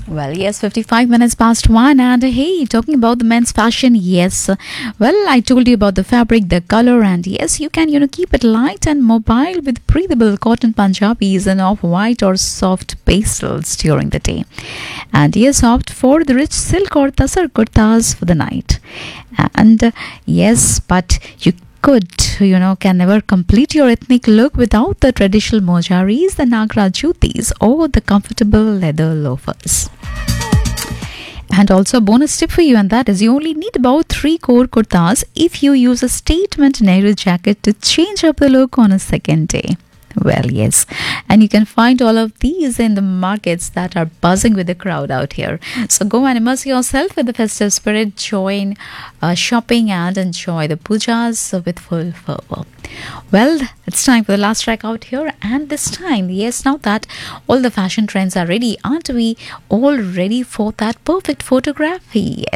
Well, yes, 55 minutes past 1. And hey, talking about the men's fashion, yes. Well, I told you about the fabric, the color, and yes, you can, keep it light and mobile with breathable cotton Punjabis and off white or soft pastels during the day. And yes, opt for the rich silk or tasar kurtas for the night. And yes, but you could, can never complete your ethnic look without the traditional mojaris, the nagra jutis, or the comfortable leather loafers. And also a bonus tip for you, and that is you only need about 3 core kurtas if you use a statement Nehru jacket to change up the look on a second day. Well, yes. And you can find all of these in the markets that are buzzing with the crowd out here. So go and immerse yourself with the festive spirit, join shopping and enjoy the pujas with full fervor. Well, it's time for the last track out here. And this time, yes, now that all the fashion trends are ready, aren't we all ready for that perfect photography?